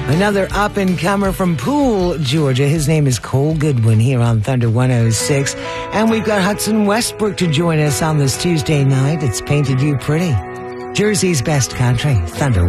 Another up-and-comer from Poole, Georgia. His name is Cole Goodwin here on Thunder 106. And we've got Hudson Westbrook to join us on this Tuesday night. It's Painted You Pretty. Jersey's best country, Thunder